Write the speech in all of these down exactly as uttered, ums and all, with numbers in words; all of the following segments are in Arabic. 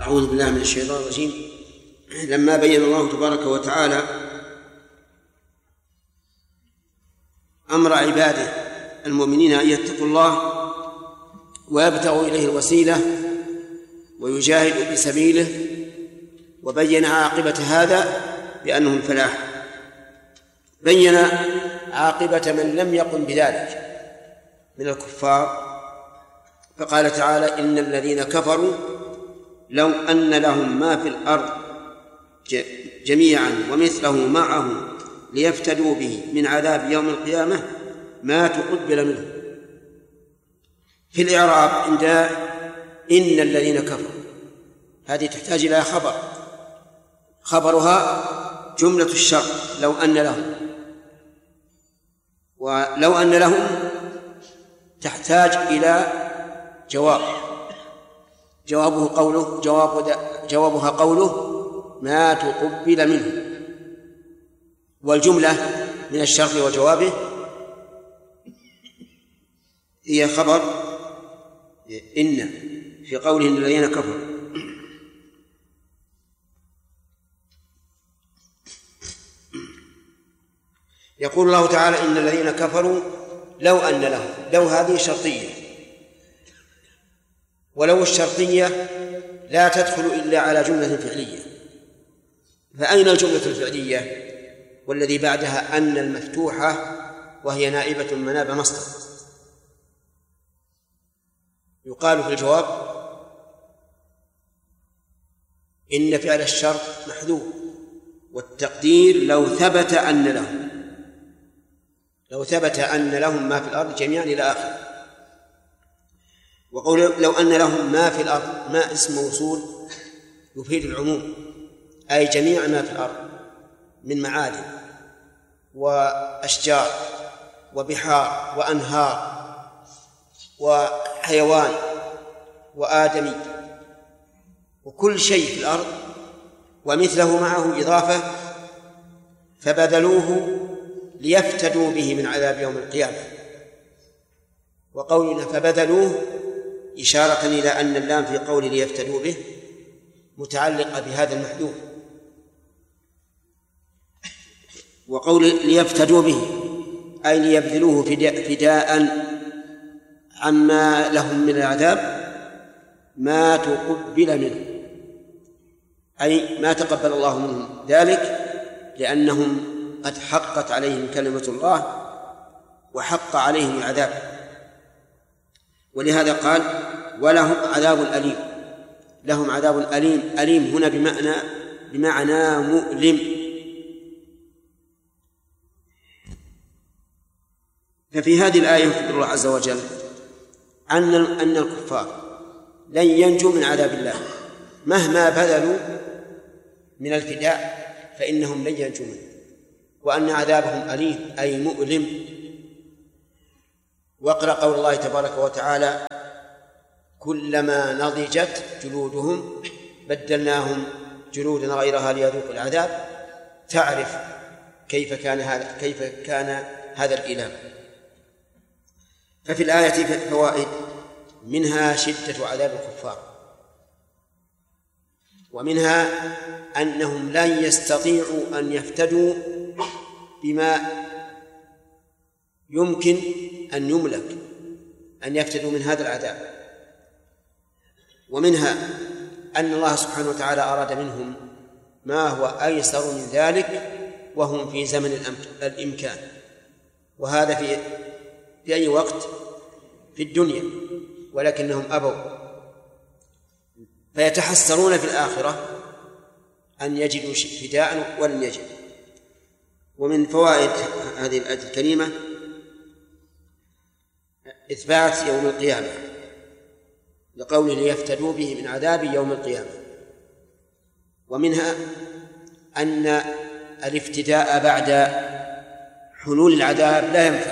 أعوذ بالله من الشيطان الرجيم. لما بين الله تبارك وتعالى أمر عباده المؤمنين أن يتقوا الله ويبتغوا إليه الوسيلة ويجاهدوا في سبيله، وبين عاقبة هذا بأنه الفلاح. بين عاقبة من لم يقم بذلك من الكفار، فقال تعالى: إن الذين كفروا لو أن لهم ما في الأرض جميعا ومثله معه ليفتدوا به من عذاب يوم القيامة ما تقبل منه. في الإعراب عند إن الذين كفروا هذه تحتاج إلى خبر، خبرها جملة الشرط لو أن لهم، ولو أن لهم تحتاج إلى جواب، جوابه قوله جواب جوابها قوله ما تقبل منه، والجملة من الشرط وجوابه هي خبر إن في قوله إن الذين كفروا. يقول الله تعالى: إن الذين كفروا لو أن لهم، لو هذه شرطية، ولو الشرطية لا تدخل إلا على جملة فعلية، فأين الجملة الفعلية؟ والذي بعدها أن المفتوحة وهي نائبة مناب مصدر. يقال في الجواب إن فعل الشرط محذوف، والتقدير لو ثبت أن لهم، لو ثبت أن لهم ما في الأرض جميعا إلى آخر. وقول لو أن لهم ما في الأرض، ما اسم موصول يفيد العموم، أي جميع ما في الأرض من معادن وأشجار وبحار وأنهار وحيوان وآدمي وكل شيء في الأرض ومثله معه إضافة، فبذلوه ليفتدوا به من عذاب يوم القيامة. وقولنا فبذلوه إشارة إلى أن اللام في قول ليفتدوا به متعلقة بهذا المحذوف، وقول ليفتدوا به أي ليبذلوه فداء عما لهم من العذاب ما تقبل منه، أي ما تقبل الله منهم ذلك، لأنهم قد حقت عليهم كلمة الله وحق عليهم العذاب. ولهذا قال: ولهم عذاب أليم. لهم عذاب أليم، أليم هنا بمعنى بمعنى مؤلم. ففي هذه الآية يخبر الله عز وجل أن أن الكفار لن ينجوا من عذاب الله مهما بذلوا من الفداء، فإنهم لن ينجوا منه، وأن عذابهم أليم أي مؤلم. واقرأ قول الله تبارك وتعالى: كلما نضجت جلودهم بدلناهم جلودا غيرها ليذوقوا العذاب تعرف كيف كان هذا كيف كان هذا الإيلام. ففي الآية فوائد، منها شدة عذاب الكفار، ومنها أنهم لن يستطيعوا أن يفتدوا بما يمكن أن يملك، أن يفتدوا من هذا العذاب. ومنها أن الله سبحانه وتعالى أراد منهم ما هو أيسر من ذلك وهم في زمن الإمكان، وهذا في في أي وقت في الدنيا، ولكنهم أبوا، فيتحسرون في الآخرة أن يجدوا فداء ولن يجد. ومن فوائد هذه الآية الكريمة إثبات يوم القيامة لقوله ليفتدوا به من عذاب يوم القيامة. ومنها أن الافتداء بعد حلول العذاب لا ينفع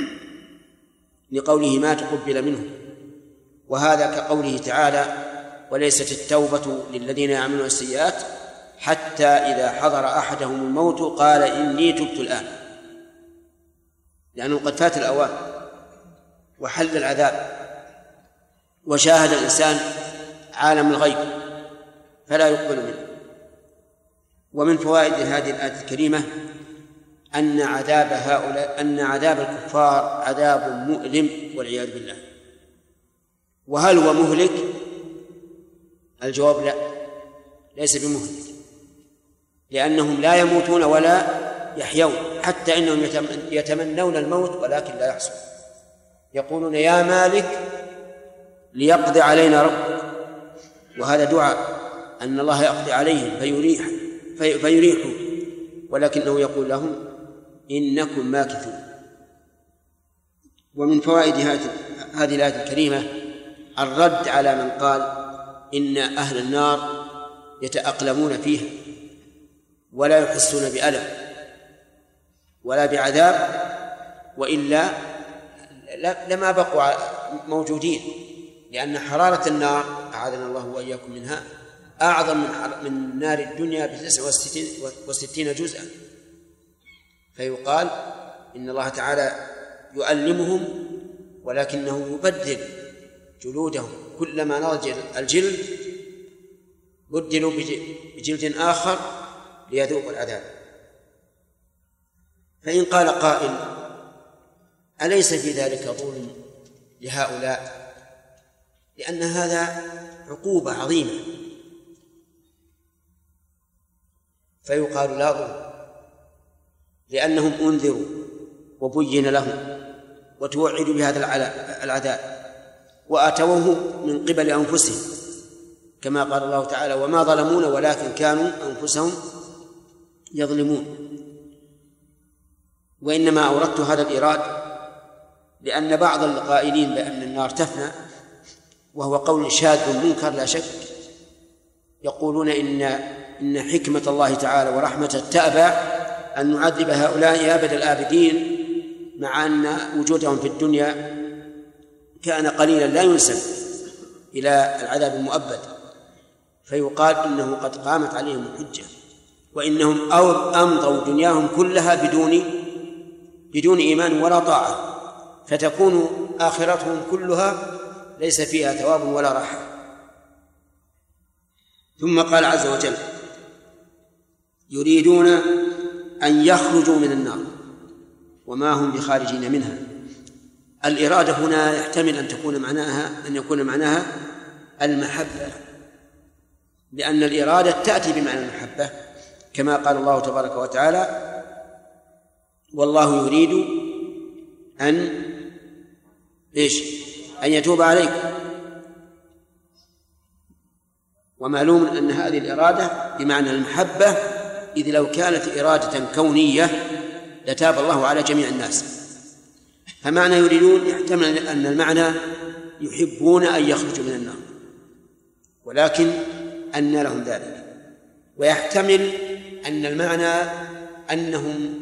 لقوله ما تقبل منه، وهذا كقوله تعالى: وليست التوبة للذين يعملون السيئات حتى إذا حضر أحدهم الموت قال إني تبت الآن، لأنه قد فات الأوان وحل العذاب وشاهد الإنسان عالم الغيب فلا يقبل منه. ومن فوائد هذه الآية الكريمة أن عذاب هؤلاء أن عذاب الكفار عذاب مؤلم والعياذ بالله. وهل هو مهلك؟ الجواب لا، ليس بمهلك، لأنهم لا يموتون ولا يحيون، حتى إنهم يتمنون الموت ولكن لا يحصل، يقولون يا مالك ليقضي علينا ربك، وهذا دعاء أن الله يقضي عليهم فيريح في فيريحوا، ولكنه يقول لهم إنكم ماكثون. ومن فوائد هذه الآية الكريمة الرد على من قال إن أهل النار يتأقلمون فيها ولا يحسون بألم ولا بعذاب، وإلا لما بقوا موجودين، لأن حرارة النار أعاذنا الله وإياكم منها أعظم من نار الدنيا بتسع وستين جزءا. فيقال إن الله تعالى يؤلمهم ولكنه يبدل جلودهم، كلما نضج الجلد بدلوا بجلد آخر ليذوقوا العذاب. فإن قال قائل أليس في ذلك ظلم لهؤلاء؟ لأن هذا عقوبة عظيمة. فيقال لا ظلم، لأنهم أنذروا وبين لهم وتوعدوا بهذا العذاب وأتوه من قبل أنفسهم، كما قال الله تعالى وما ظلمون ولكن كانوا أنفسهم يظلمون. وإنما أوردت هذا الإيراد لأن بعض القائلين بأن النار تفنى، وهو قول شاذ منكر لا شك، يقولون إن إن حكمة الله تعالى ورحمته تأبى أن نعذب هؤلاء أبد الآبدين، مع أن وجودهم في الدنيا كان قليلا لا ينسب إلى العذاب المؤبد. فيقال إنه قد قامت عليهم الحجة، وإنهم أمضوا دنياهم كلها بدون بدون إيمان ولا طاعة، فتكون آخرتهم كلها ليس فيها ثواب ولا راحة. ثم قال عز وجل يريدون أن يخرجوا من النار وما هم بخارجين منها. الإرادة هنا يحتمل أن تكون معناها أن يكون معناها المحبة، لأن الإرادة تأتي بمعنى المحبة، كما قال الله تبارك وتعالى والله يريد أن إيش أن يتوب عليكم. ومعلوم أن هذه الإرادة بمعنى المحبة، إذ لو كانت إرادة كونية لتاب الله على جميع الناس. فمعنى يريدون يحتمل أن المعنى يحبون أن يخرجوا من النار، ولكن أن لهم ذلك. ويحتمل أن المعنى أنهم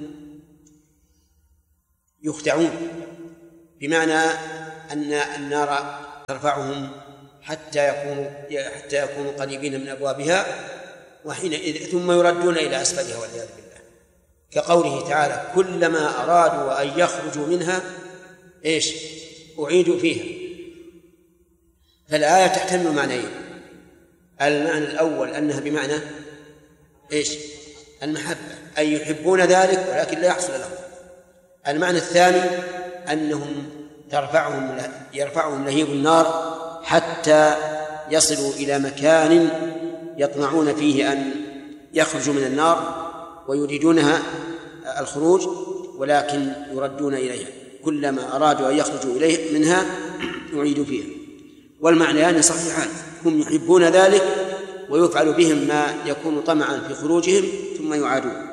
يخدعون، بمعنى أن النار ترفعهم حتى يكونوا حتى يكونوا قريبين من أبوابها، وحينئذ ثم يردون إلى أسفلها والعياذ بالله، كقوله تعالى كلما أرادوا أن يخرجوا منها إيش أعيدوا فيها. فالآية تحتمل معنيين: المعنى الأول أنها بمعنى إيش المحبة، أي يحبون ذلك ولكن لا يحصل لهم. المعنى الثاني أنهم ترفعهم يرفعهم لهيب النار حتى يصلوا إلى مكان يطمعون فيه أن يخرجوا من النار ويريدونها الخروج، ولكن يردون إليها، كلما أرادوا أن يخرجوا إليه منها يعيدوا فيها. والمعنيان صحيحان، هم يحبون ذلك ويفعل بهم ما يكون طمعا في خروجهم ثم يعادون.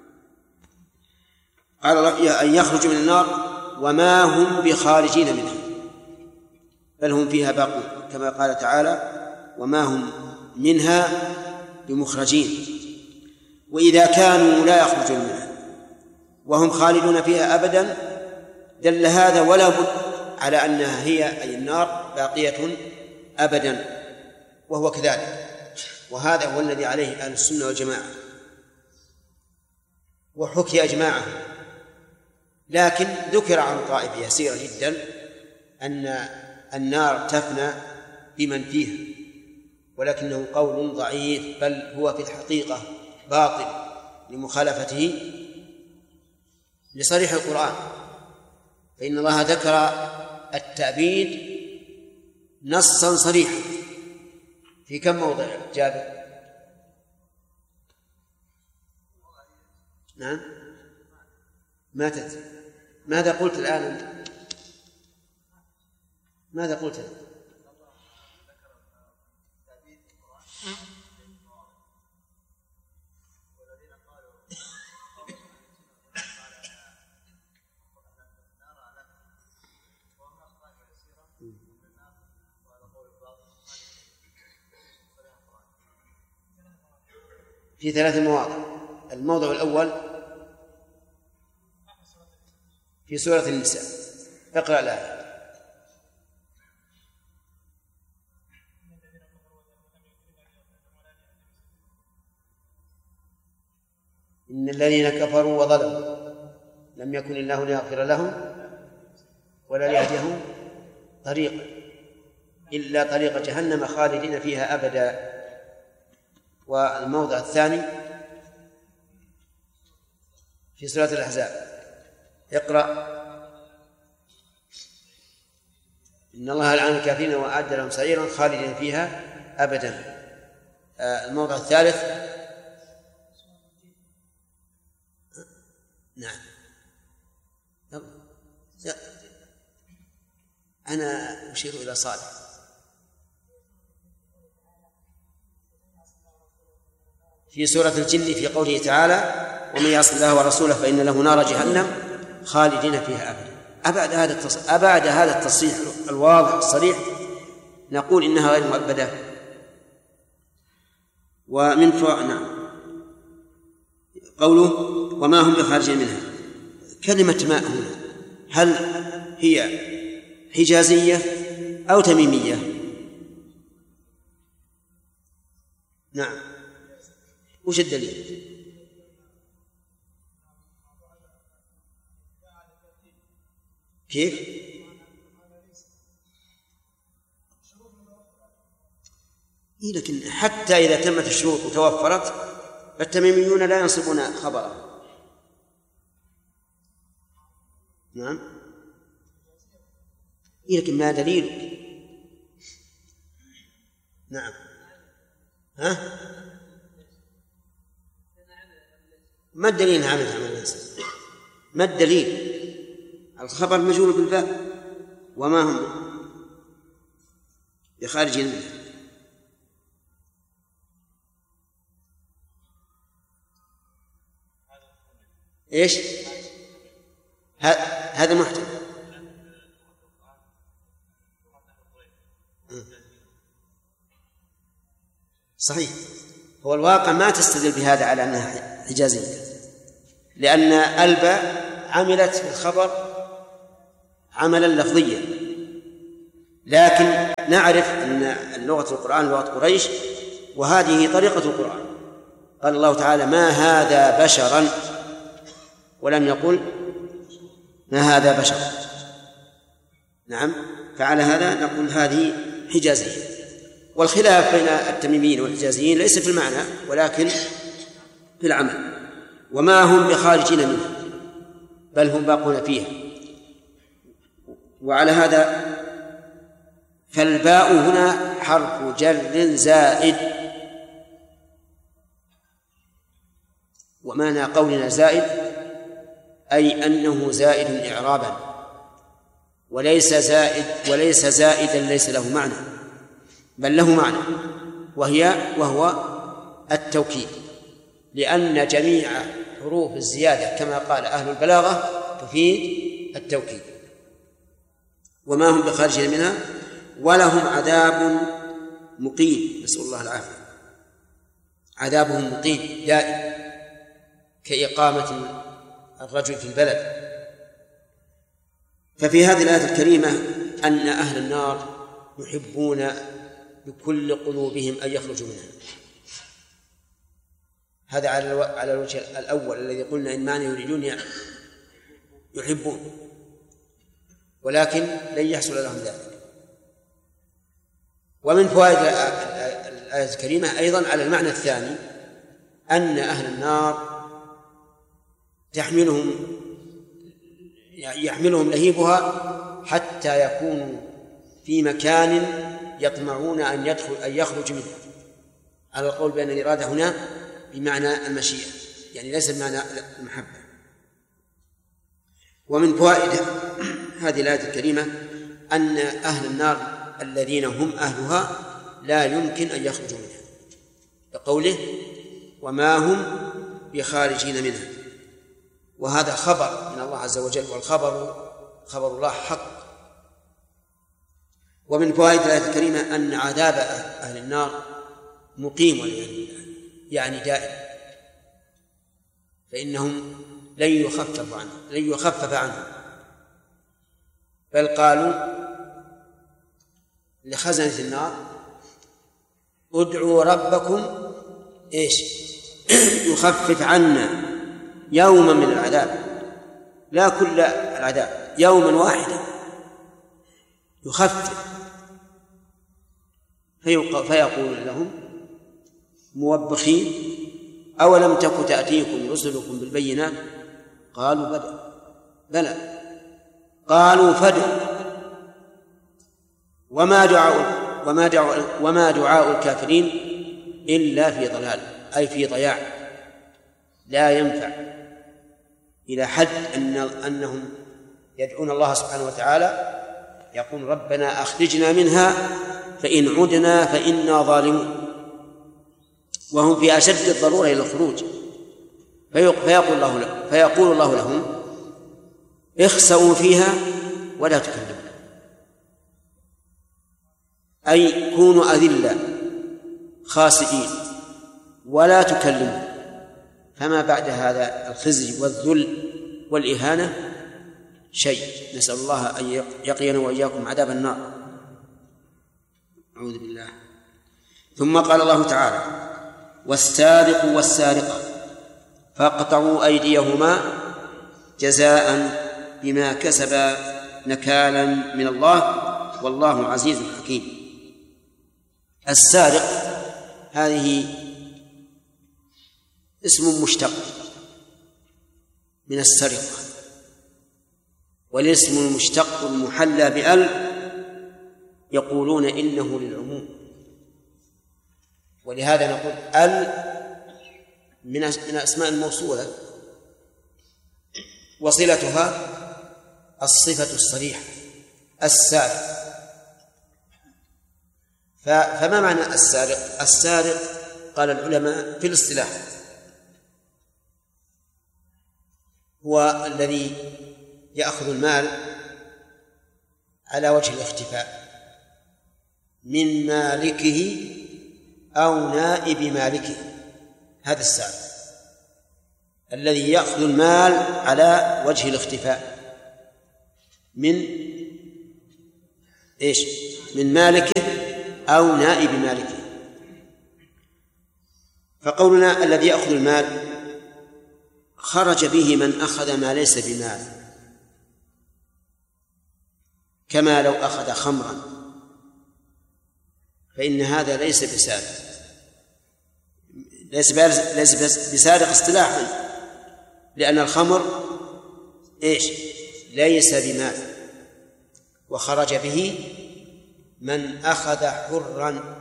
قال أن يخرجوا من النار وما هم بخارجين منها، بل هم فيها باقون، كما قال تعالى وما هم منها بمخرجين. وإذا كانوا لا يخرجون منها وهم خالدون فيها أبدا دل هذا ولا بد على أنها هي أي النار باقية أبدا، وهو كذلك. وهذا هو الذي عليه أهل السنة والجماعة، وحكي أجماعه. لكن ذكر عن طائفة يسيرة جدا أن النار تفنى بمن فيها، ولكنه قول ضعيف، بل هو في الحقيقة باطل لمخالفته لصريح القرآن. فإن الله ذكر التأبيد نصا صريحا في كم موضع جابر؟ نعم ما تدري. ماذا قلت الآن أنت؟ ماذا قلت أنت؟ في ثلاث مواضع. الموضع الأول في سورة النساء، اقرأ الآية. إن الذين كفروا وظلموا لم يكن الله ليغفر لهم ولا ليهديهم طريقا إلا طريق جهنم خالدين فيها أبدا. والموضع الثاني في سورة الأحزاب، اقرأ. إن الله لعن الكافرين وأعد لهم سعيرا خالدين فيها أبدا. الموضع الثالث نعم أنا أشير إلى صالح. في سورة الجن في قوله تعالى ومن يعص الله ورسوله فإن له نار جهنم خالدين فيها أبدا. أبعد هذا التصريح أبعد هذا التصريح الواضح الصريح نقول إنها غير مؤبدة. ومن فوق نعم قوله وما هم بخارجين منها. كلمة ماء هنا هل هي حجازية أو تميمية؟ نعم وش الدليل؟ كيف؟ إيه لكن حتى إذا تمت الشروط وتوفرت فالتميميون لا ينصبون خبرا. نعم إيه لكن ما دليلك؟ نعم ها؟ ما الدليل عمل عمل الإنسان؟ ما الدليل؟ الخبر مجهول بالباء وما هم بخارجين منه. ايش هذا محتمل؟ صحيح. هو الواقع ما تستدل بهذا على أنها حجازية، لأن الباء عملت في الخبر عملا لفظيا، لكن نعرف أن لغة القرآن لغة قريش وهذه طريقة القرآن. قال الله تعالى ما هذا بشرا ولم يقل ما هذا بشر. نعم فعلى هذا نقول هذه حجازية. والخلاف بين التميميين والحجازيين ليس في المعنى ولكن في العمل. وما هم بخارجين منها بل هم باقون فيها. وعلى هذا فالباء هنا حرف جر زائد، ومعنى قولنا زائد أي أنه زائد إعرابا، وليس زائد وليس زائدا ليس له معنى، بل له معنى وهي وهو التوكيد، لأن جميع حروف الزيادة كما قال أهل البلاغة تفيد التوكيد. وما هم بخارجين منها ولهم عذاب مقيم، نسأل الله العافية. عذابهم مقيم دائم كإقامة الرجل في البلد. ففي هذه الآية الكريمة أن أهل النار يحبون بكل قلوبهم أن يخرجوا منها. هذا على الوجه الأول الذي قلنا إن معنى يريدون يحبون، ولكن لن يحصل لهم ذلك. ومن فوائد الآية الكريمة أيضا على المعنى الثاني، أن أهل النار تحملهم يحملهم لهيبها حتى يكونوا في مكان يطمعون أن يدخل أن يخرج منه، على القول بأن الإرادة هنا بمعنى المشيئة، يعني ليس بمعنى المحبة. ومن فوائد هذه الآية الكريمة أن أهل النار الذين هم أهلها لا يمكن أن يخرجوا منها، لقوله وما هم بخارجين منها، وهذا خبر من الله عز وجل، والخبر خبر الله حق. ومن فوائد الآية الكريمة أن عذاب أهل النار مقيم والعياذ بالله، يعني دائم، فإنهم لن يخفف عنه لن يخفف عنه بل قالوا لخزنة النار ادعوا ربكم إيش يخفف عنا يوما من العذاب، لا كل العذاب، يوما واحدا يخفف. فيقول لهم موبخين أولم تك تأتيكم رسلكم بالبينات قالوا بلى بلى قالوا فادعوا وما دعاء وما دعاء وما دعاء الكافرين إلا في ضلال، أي في ضياع لا ينفع، إلى حد أن أنهم يدعون الله سبحانه وتعالى يقول ربنا أخرجنا منها فإن عدنا فإنا ظالمون، وهم في أشد الضرورة إلى الخروج. فيقول الله لهم فيقول الله لهم اخسئوا فيها ولا تكلموا، أي كونوا أذلة خاسئين ولا تكلموا، فما بعد هذا الخزي والذل والإهانة شيء. نسأل الله أن يقينا وإياكم عذاب النار، أعوذ بالله. ثم قال الله تعالى والسارق والسارقة فاقطعوا أيديهما جزاء بما كسبا نكالا من الله والله عزيز حكيم. السارق هذه اسم مشتق من السرقة، والاسم المشتق المحلى بأل يقولون إنه للعموم، ولهذا نقول أل من أسماء الموصولة وصلتها الصفة الصريحة السارق. فما معنى السارق؟ السارق قال العلماء في الاصطلاح هو الذي يأخذ المال على وجه الاختفاء من مالكه أو نائب مالكه، هذا السارق الذي يأخذ المال على وجه الاختفاء من إيش؟ من مالكه أو نائب مالكه. فقولنا الذي يأخذ المال خرج به من أخذ ما ليس بمال، كما لو أخذ خمرا، فإن هذا ليس بسارق، ليس ليس بسارق اصطلاحا، لأن الخمر إيش؟ ليس بمال، وخرج به من أخذ حرا،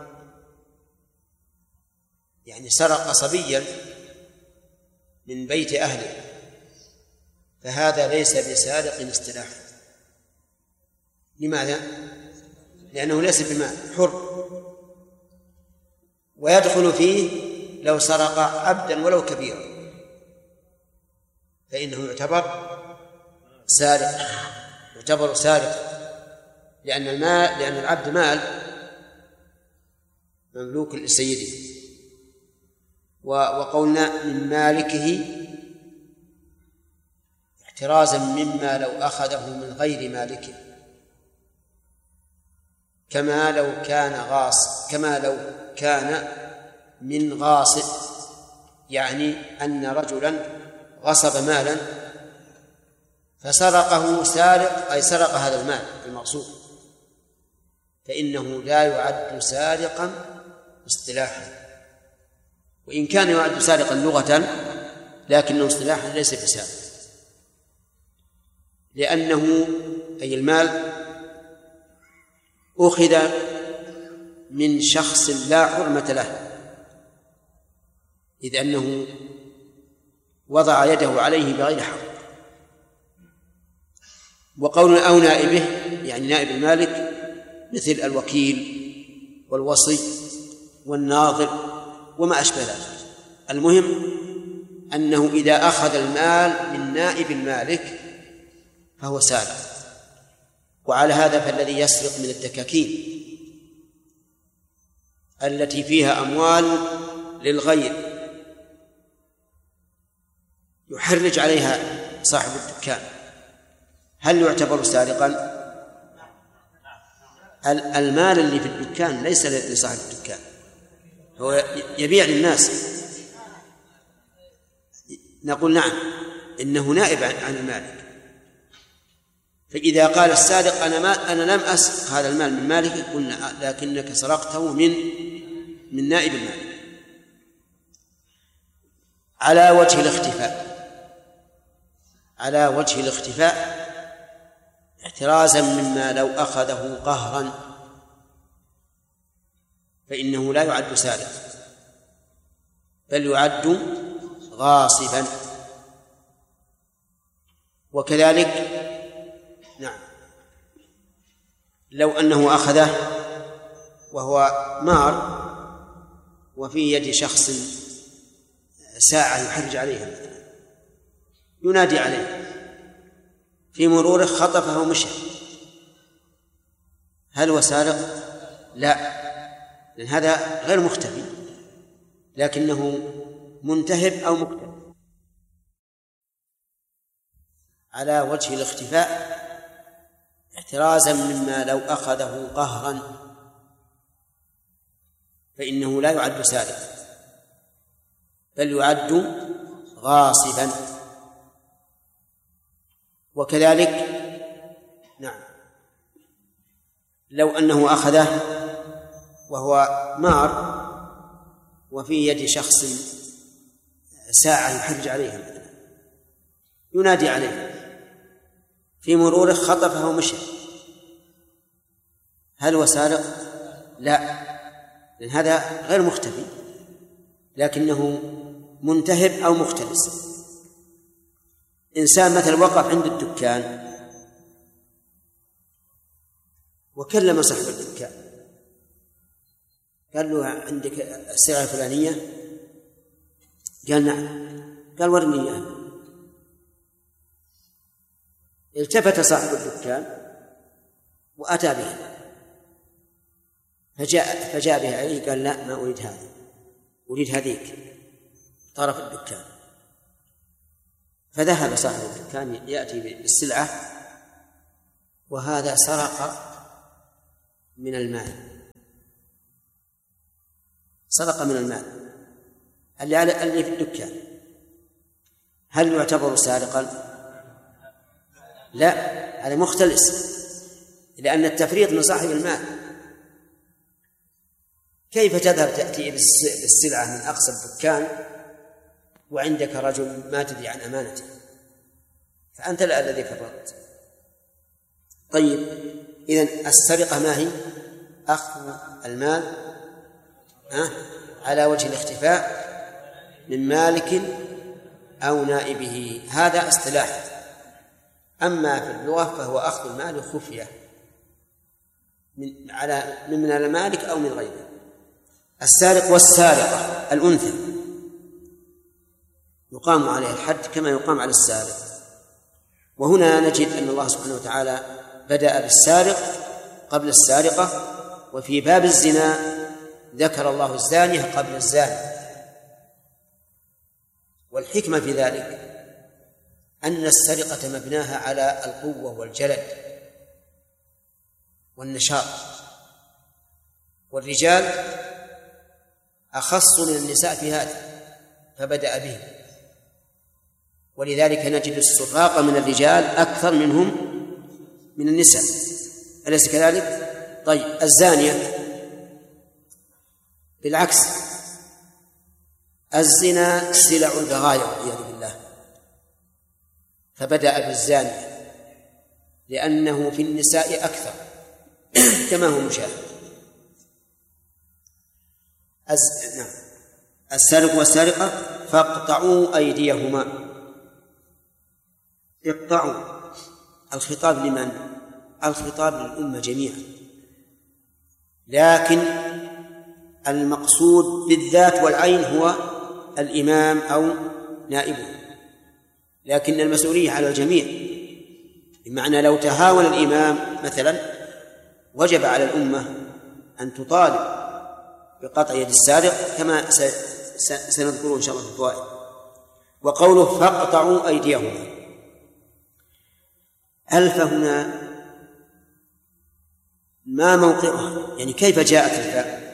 يعني سرق صبيا من بيت أهله، فهذا ليس بسارق اصطلاحا. لماذا؟ لأنه ليس بمال، حر، ويدخل فيه لو سرق عبدا ولو كبيرا فإنه يعتبر سارق، يعتبر سارق، لأن المال لأن العبد مال مملوك لسيده. وقولنا من مالكه احترازا مما لو أخذه من غير مالكه، كما لو كان غاص كما لو كان من غاصب، يعني أن رجلا غصب مالا فسرقه سارق، أي سرق هذا المال المغصوب، فإنه لا يعد سارقا اصطلاحا، وإن كان يعد سارقا لغة لكنه اصطلاحا ليس بسارق، لأنه أي المال أخذ من شخص لا حرمة له، إذ أنه وضع يده عليه بغير حق. وقول أو نائبه يعني نائب المالك مثل الوكيل والوصي والناظر وما أشبه ذلك. المهم أنه إذا أخذ المال من نائب المالك فهو سارق. وعلى هذا فالذي يسرق من الدكاكين التي فيها أموال للغير يحرج عليها صاحب الدكان، هل يعتبر سارقا؟ المال اللي في الدكان ليس لصاحب الدكان، هو يبيع للناس. نقول نعم إنه نائب عن المالك. فإذا قال السارق أنا ما أنا لم أسرق هذا المال من مالك، قلنا لكنك سرقته من من نائب المالك على وجه الاختفاء، على وجه الاختفاء احترازا مما لو أخذه قهرا فإنه لا يعد سارق بل يعد غاصبا. وكذلك نعم لو أنه أخذه وهو مار وفي يد شخص ساعة يحرج عليها مثلا، ينادي عليه، في مروره خطفه ومشى، هل هو سارق؟ لا، لأن هذا غير مختفي لكنه منتهب أو مكتب على وجه الاختفاء احترازا مما لو أخذه قهرا فإنه لا يعد سارق بل يعد غاصبا. وكذلك نعم لو أنه أخذه وهو مار وفي يد شخص ساعة يحرج عليها مثلا، ينادي عليه، في مروره خطفه ومشى، هل هو سارق؟ لا، لأن هذا غير مختفي لكنه منتهب أو مختلس. إنسان مثلا وقف عند الدكان وكلم صاحب الدكان قال له عندك السلعة الفلانية؟ قال نعم. قال ورني إياها. التفت صاحب الدكان وأتى بها، فجاء فجاء بها عليه قال لا ما أريد هذه، أريد هذيك طرف الدكان. فذهب صاحب الدكان يأتي بالسلعة وهذا سرق من المال، سرق من المال اللي على اللي في الدكان، هل يعتبر سارقا؟ لا، هذا مختلس، لأن التفريط من صاحب المال. كيف تذهب تأتي بالسلعة من أقصى الدكان وعندك رجل ما تدري عن أمانته، فأنت لا الذي فرطت. طيب إذن السرقة ما هي؟ أخذ المال أه؟ على وجه الاختفاء من مالك أو نائبه، هذا اصطلاح. أما في اللغة فهو أخذ المال خفية من على من المالك أو من غيره. السارق والسارقة الأنثى يقام عليها الحد كما يقام على السارق. وهنا نجد أن الله سبحانه وتعالى بدأ بالسارق قبل السارقة، وفي باب الزنا ذكر الله الزانية قبل الزاني. والحكمة في ذلك أن السرقة مبناها على القوة والجلد والنشاط، والرجال أخص من النساء في هذا فبدأ به، ولذلك نجد السراقة من الرجال أكثر منهم من النساء، أليس كذلك؟ طيب الزانية بالعكس، الزنا سلع البغايا والعياذ بالله، فبدأ بالزانية لأنه في النساء أكثر كما هو مشاهد. أز... نعم. السارق والسارقة فاقطعوا أيديهما. اقطعوا، الخطاب لمن؟ الخطاب للأمة جميعا، لكن المقصود بالذات والعين هو الإمام أو نائبه، لكن المسؤولية على الجميع، بمعنى لو تهاون الإمام مثلا وجب على الأمة أن تطالب بقطع يد السارق كما سنذكره إن شاء الله في الفوائد. وقوله فاقطعوا أيديهم، ألف هنا ما موقعها؟ يعني كيف جاءت الفاء؟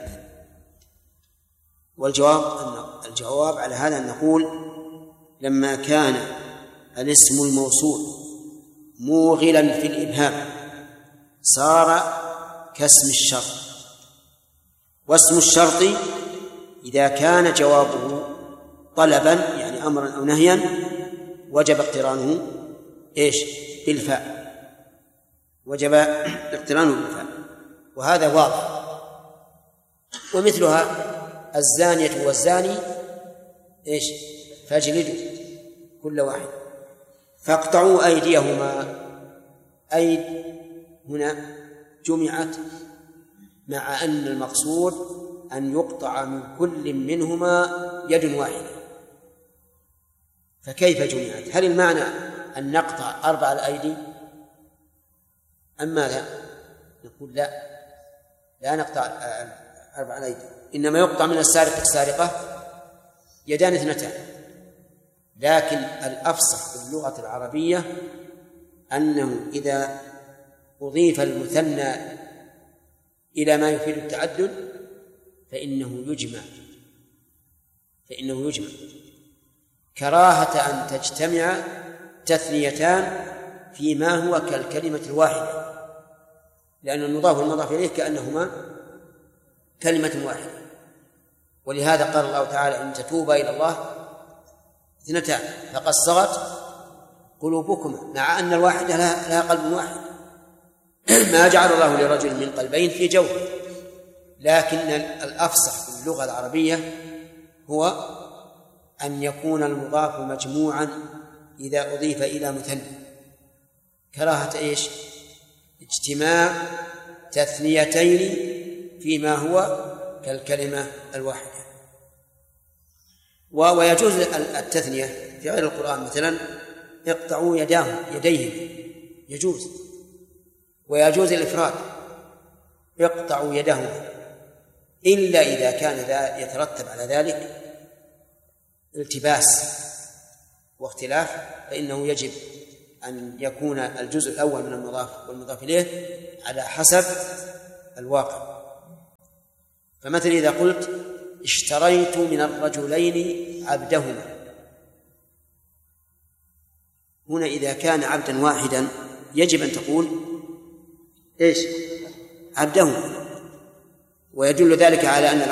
والجواب أن الجواب على هذا أن نقول لما كان الاسم الموصول موغلا في الإبهام صار كاسم الشرط، واسم الشرط إذا كان جوابه طلبا يعني أمرا أو نهيا وجب اقترانه إيش؟ بالفاء، وجب اقترانه بالفاء، وهذا واضح. ومثلها الزانية والزاني إيش؟ فاجلدوا كل واحد. فاقطعوا أيديهما، أيد هنا جمعت مع أن المقصود أن يقطع من كل منهما يد واحدة، فكيف جمعت؟ هل المعنى أن نقطع أربع الأيدي أم ماذا؟ نقول لا، لا نقطع أربع الأيدي، إنما يقطع من السارق السارقة يدان اثنتان. لكن الأفصح في اللغة العربية أنه إذا أضيف المثنى إلى ما يفيد التعدد فإنه يجمع فإنه يجمع كراهة أن تجتمع تثنيتان فيما هو كالكلمة الواحدة، لأن المضاف والمضاف إليه كأنهما كلمة واحدة. ولهذا قال الله تعالى إن تتوبا إلى الله اثنتان فقد صغت قلوبكما، مع أن الواحدة لها قلب واحد. ما جعل الله لرجل من قلبين في جوفه، لكن الأفصح في اللغة العربية هو أن يكون المضاف مجموعا إذا أضيف إلى مثنى، كراهة إيش؟ اجتماع تثنيتين فيما هو كالكلمة الواحدة. ويجوز التثنية في غير القرآن، مثلا اقطعوا يداهم يديهم يجوز، ويجوز الإفراد اقطعوا يدهم، إلا إذا كان يترتب على ذلك التباس واختلاف فإنه يجب أن يكون الجزء الأول من المضاف والمضاف إليه على حسب الواقع. فمثلا إذا قلت اشتريت من الرجلين عبدهما، هنا إذا كان عبدا واحدا يجب أن تقول إيش؟ عبدهما، ويدل ذلك على أن